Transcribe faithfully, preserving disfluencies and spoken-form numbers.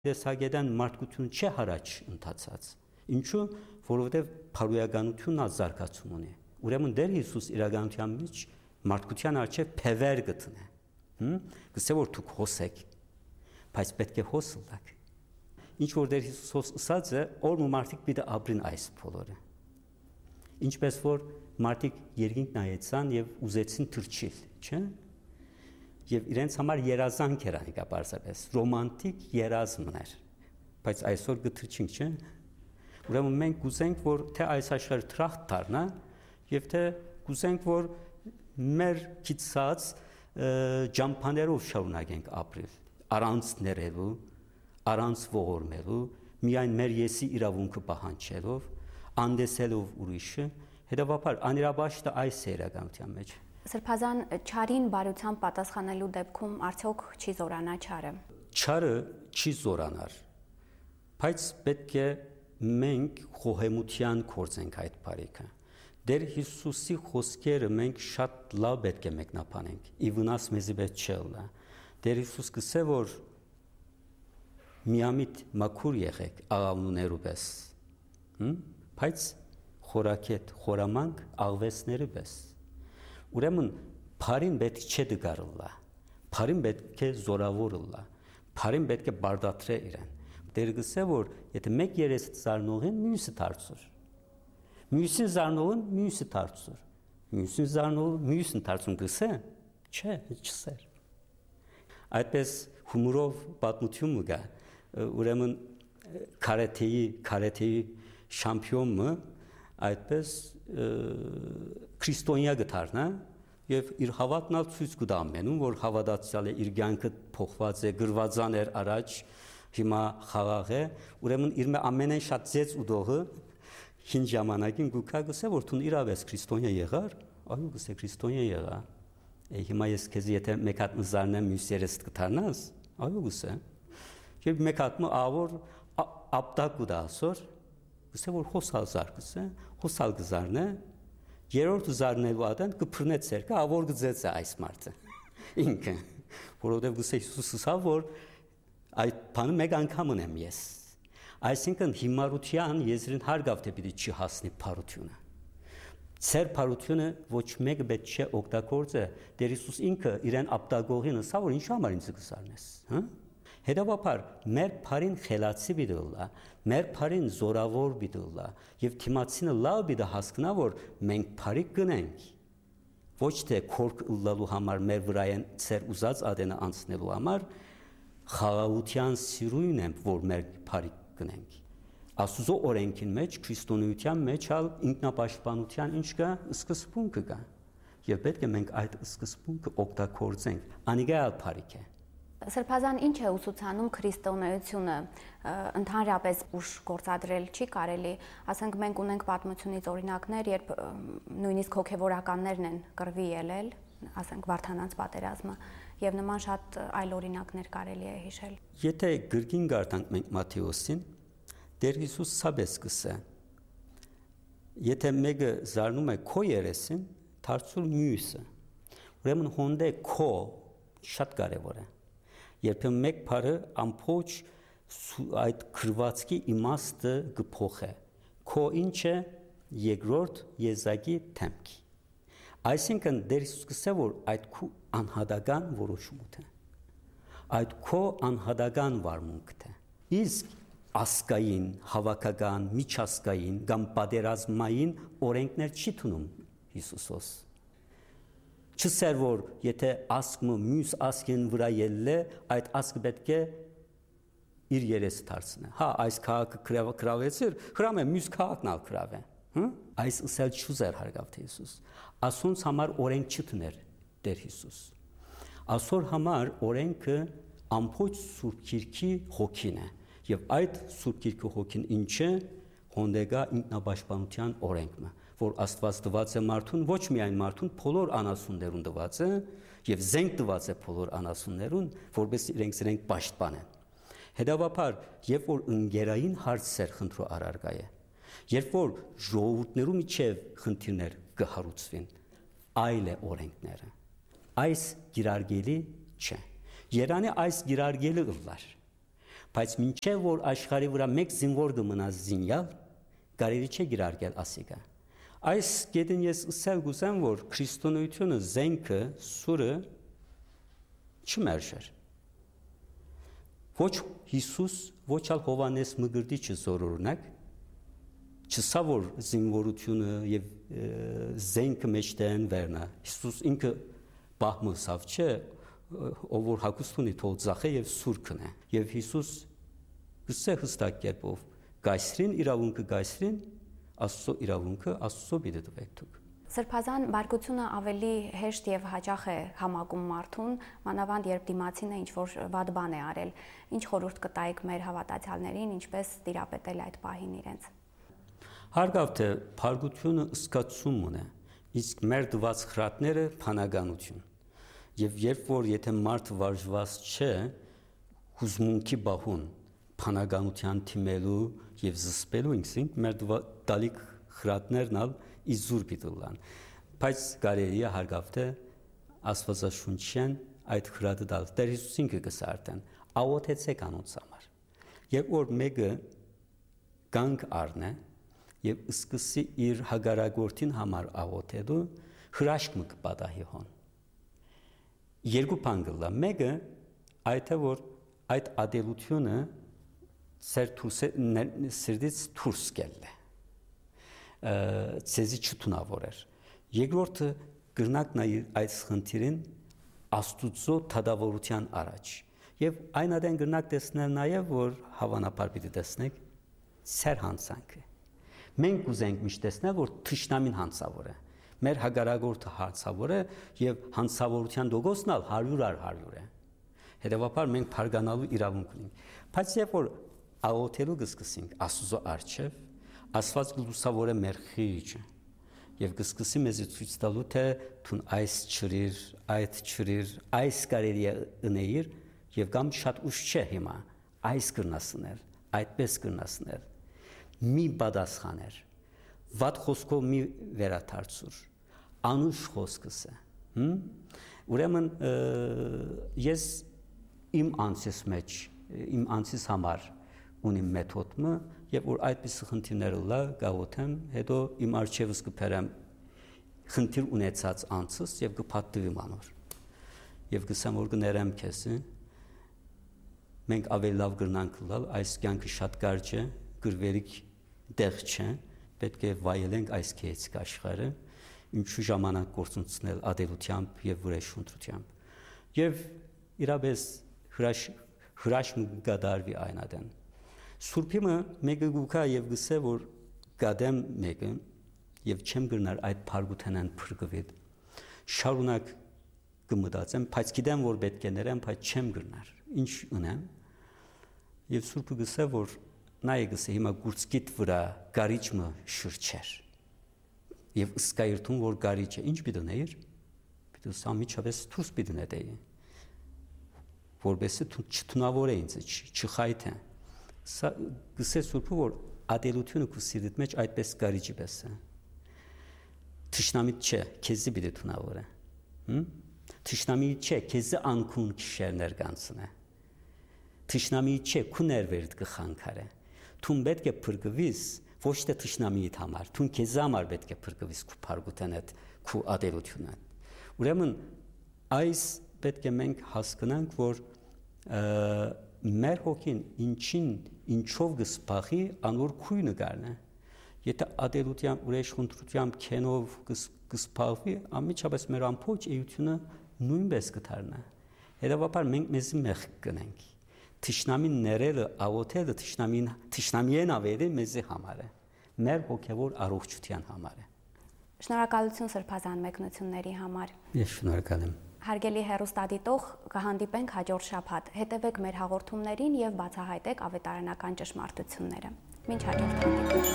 Տեսագետան մարդկություն չէ հարաճ ընթացած։ Ինչու՞, որովհետև փարոյականությունն ազարգացում ունի։ Ուրեմն Տեր Հիսուս իրականության մեջ մարդկության արժե փևեր գտնե։ Հմ, գսե որ դուք հոսեք, բայց պետք է հոսը տաք։ Ինչ որ Տեր Հիսուս ասած է, որ մարդիկ պիտի ապրին այս բոլորը։ Ինչպես որ մարդիկ երկինք նայեցան եւ ուզեցին թրջիլ, չէ՞։ Եվ իրենց համար երազանք էր անիկա բարձրապես, ռոմանտիկ երազմ էր, բայց այսօր գտրչինք, չէ՞։ Ուրեմն մենք կուզենք, որ թե այս աշխարհը թրախտ դառնա, եւ թե կուզենք, որ մեր քիծած ջամփաներով շարունակենք ապրել, առանց ներելու, առանց ողորմելու, միայն մեր եսի իրավունքը պահանջելով, անդեսելով ուրիշը, հետեւաբար անիրաբաշտը այս է իրականության մեջ։ Սրբազան չարին բարությամբ պատասխանելու դեպքում արդյոք չի զորանա չարը։ Չարը չի զորանար, բայց պետք է մենք խոհեմության կործենք այդ բարիքը։ Տեր Հիսուսի խոսքերը մենք շատ լավ պետք է մեկնաբանենք, ի վնաս մեզի պետք չէ։ Տեր Հիսուս կսե որ միամիտ մաքուր եղեք աղավնուներու պես, բայց խորակետ, խորամանկ աղվեսները պես։ Ուրեմն բարին պետք չէ դգարլա, բարին պետք է զորավորլա, բարին պետք է բարդատրե իրեն։ Տեր գսե որ եթե մեկ երեսը զարնողին մյուսը դարձուր, մյուսին զարնողին մյուսը դարձուր, մյուսին զարնողին մյուսին դարձուն գսե, չէ, չսեր։ Այդպես հումորով պատմություն կա, ուրեմն կարեթեի կարեթեի շամպիոնը այդպես քրիստոնյա գտարնա եւ իր հավատնալ ցույց կտա ամենում որ հավատացյալ է իր կյանքը փոխված է գրվածան էր առաջ հիմա խաղաղ է ուրեմն իր ամենեն շատ ծեց ուդողը հին ժամանակին գուկա գսե որ դու իրավես քրիստոնյա եղար այո գսե քրիստոնյա եղա է հիմա ես քեզ եթե մեկ հատ մզարնեմ մյուս երես կթարնաս այո գսե եւ մեկ հատ մը ավոր ապտակ ու դասոր Գսե որ հոսալ զարգսը, հոսալ գզարնը, երորդ զարնելու ադան կփռնե ցերկը, ավոր գծեց է այս մարդը։ Ինքը, որովհետև գսե Հիսուսը ասա որ այդ բանը մեկ անգամ ունեմ ես։ Այսինքն հիմարության եզրին հարգավ թե պիտի չի հասնի փարությունը։ Ցեր փարությունը ոչ մեկը պետք չէ օգտագործե, Տեր Հիսուս ինքը իրեն ապտագողին ասա որ ինչ համար ինձ գզարնես, հա։ Հետևաբար մեր բարին խելացի բիդոլա, մեր բարին զորավոր բիդոլա, եւ թիմացինը լավ բիդա հասկնա որ մենք բարի գնենք։ Ոչ թե քորք ըլլալու համար մեր վրայեն ծեր ուզած ադենը անցնելու համար խաղաղության սիրույն եմ որ մեր բարի գնենք։ Աստուծո օրենքին մեջ քրիստոնեության մեջ ալ ինքնապաշտպանության ինչ կա սկզբունքը կա։ Եվ պետք է մենք այդ սկզբունքը օգտագործենք։ Անիգա բարիք է։ Սրբազան ինչ է ուսուցանում քրիստոնեությունը ընդհանրապես ուշ գործադրել չի կարելի, ասենք մենք ունենք պատմությունից օրինակներ, երբ նույնիսկ հոգևորականներն են կռվի ելել, ասենք Վարդանանց պատերազմը, եւ նման շատ այլ օրինակներ կարելի է հիշել։ Եթե գրքին գարտանք մենք Մատթեոսին, Տեր Հիսուս սաբես կսե։ Եթե մեկը զարնում է քո երեսին, դարձուր մյուսը։ Ուրեմն հոնդե քո շատ կարևոր է։ Երբեմն մեկ բառը ամբողջ այդ քրվածքի իմաստը կփոխե։ Քո ինչ է երկրորդ եզակի թեմքի։ Այսինքն Տեր Հիսուս կսե որ այդ քո անհատական որոշումն է։ Այդ քո անհատական վարմունքն է։ Իսկ ասկային, հավաքական, միջազգային կամ պատերազմային օրենքներ չի տունում Հիսուսոս։ Չսեր որ եթե ասկը մյուս ասկին վրա ելլե այդ ասկը պետք է իր երեսը դարձնե հա այս քաղաքը քրավեցիր հրամե մյուս քաղաքն ալ քրավե հա այս ըսել չուզեր հարգավ թե Հիսուս ասոնց համար օրենք չտներ Տեր Հիսուս ասոր համար օրենքը ամբողջ Սուրբ Գիրքի հոգին է եւ այդ Սուրբ Գիրքի հոգին ինչ է հոնդեգա ինքնապաշտպանության օրենքն է որ Աստված տված է մարդուն ոչ միայն մարդուն բոլոր անասուններուն տված է եւ զենք տված է բոլոր անասուններուն որպես իրենք իրենք պաշտպանեն հետեւաբար երբ որ ընկերային հարցեր խնդրո առարգա է երբ որ ժողովուրդներու միջև խնդիրներ կհարուցվին այլ է օրենքները այս գիրարգելի չէ Երանի այս գիրարգելի ըլլար Բայց մինչև որ աշխարհի վրա մեկ զինվոր կմնա զինյալ, կարելի չէ գիրարկել ասիկա։ Այս գետին ես ասել գուսեմ, որ քրիստոնեությունը զենքը, սուրը չմերժեր։ Ոչ Հիսուս, ոչ ալ Հովանես Մգրտիչը զորօրինակ, չսա որ զինվորությունը եւ զենքը մեջտեն վերնա։ Հիսուս ինքը բահմուսավ չէ, ով որ հագուստ ունի թող ծախե եւ սուրքն է։ Եվ Հիսուս գսե հստակ կերպով գայսրին իրավունքը գայսրին, Աստծո իրավունքը Աստծո պիտի տվեք դուք։ Սրբազան բարկությունը ավելի հեշտ եւ հաճախ է համակում մարդուն, մանավանդ երբ դիմացինը ինչ-որ վատ բան է արել։ Ինչ խորհուրդ կտայիք մեր հավատացյալներին, ինչպես տիրապետել այդ պահին իրենց։ Հարգավ թե բարկությունը ըսկացում ունի, իսկ մեր դված խրատները փանականություն։ Եվ երբ որ եթե մարդը վարժված չէ, հուզմունքի բահուն փանականության թիմելու եւ զսպելու ինքսին մեր դալիք խրատներն ալ իզուր պիտուլան բայց կարելի է հարգավ թե Աստվածաշունչյան այդ խրատը դալ Տեր Հիսուսին կգսարտեն աղոթեցեք անոնց համար եւ որ մեկը կանգ առնե եւ սկսի իր հագարագործին համար աղոթելու հրաշք մը կպատահի հոն երկու բան կլա մեկը այդ է որ այդ ադելությունը սեր թուրսը սրդից թուրս կելն է ցեզի չթունավորեր երկրորդը գրնակ նայր այդ խնդիրին աստուծո թադավորության առաջ եւ այն adեն գրնակ տեսնել նաեւ որ հավանաբար պիտի տեսնեք սեր հանցանքը մենք ուզենք միշտ տեսնել որ թշնամին հանցավոր է մեր հագարագործը հանցավոր է եւ հանցավորության դոգոսն ալ հարյուր առ հարյուր է հետեւաբար մենք փարգանալու իրավունք ունենք բայց երբ որ աղոթելու կսկսենք Աստծո արչև Աստված լուսավորե մեր խիճը եւ կսկսի մեզ ցույց տալու թե թուն այս ճրիր այդ ճրիր այս կարելի է ընեիր եւ կամ շատ ուշ չէ հիմա այս կրնասներ այդպես կրնասներ մի բադասխաներ վատ խոսքով մի վերաթարցուր անուշ խոսքս է հմ ուրեմն ես իմ անձիս մեջ իմ անձիս համար ունիմ մեթոդը եւ որ այդպես խնդիրները լա գաղութեմ հետո իմ արժևս կփերեմ խնդիր ունեցած անձս եւ կփաթվի մանոր եւ գսեմ որ կներեմ քեզ մենք ավելի լավ կրնանք լալ այս կյանքը շատ կարճ է գրվերիկ դեղ չէ պետք է վայելենք այս քեծիկ աշխարհը ինչու ժամանակ գործունեցնել ադելությամբ եւ վրեժշունտրությամբ եւ իրապես հրաշ հրաշ գադարվի այնադեն Սուրբիմը մեկը գուքա եւ գսե որ գադեմ մեկը եւ չեմ գրնար այդ փարգութենան փրկվիդ շարունակ կմտածեմ բայց գիտեմ որ պետք է ներեմ բայց չեմ գրնար ինչ ունեմ եւ Սուրբը գսե որ նայ գսե հիմա գուրցկիտ վրա գարիճը շրջեր եւ սկայրթուն որ գարիճ է ինչ պիտուներ պիտու սամիչավես թուս պիտունեդեի որբեսը չթունավոր է ինձ չխայթե Սա գսե Սուրբը որ ադելությունը քու սիրտ մեջ այդպես գարիճի պես է Թշնամիտ չէ քեզի պիտի թունավորը հմ Թշնամիտ չէ քեզի անկուն քշերներ կանցնե Թշնամիտ չէ քու ներվերդ կխանքարը Թուն պետք է փրկվիս ոչ թե թշնամիիդ համար թուն քեզ համար պետք է փրկվիս քու փարգուտեն այդ քու ադելությունը ուրեմն այս պետք է մենք հասկանանք որ մեր հոգին ինչին ինչով գսփախի անոր քույնը գարնե եթե ադելությամբ ուրեշխնդրությամբ քենով գսփախվի ամիջապես մեր ամփոփ էությունը նույնպես կդառնա հետեւաբար մենք մեզ մեղ կնենք թշնամին ներելը աղոթելը թշնամին թշնամիեն ավելի մեզի համար է մեր հոգևոր առողջության համար է Շնորհակալություն սրբազան մեկնությունների համար Ես շնորհակալ եմ Հարգելի հեռուստադիտող, կհանդիպենք հաջորդ շաբաթ։ Հետևեք մեր հաղորդումներին եւ բացահայտեք ավետարանական ճշմարտությունները։ Մինչ հաջորդ հանդիպում։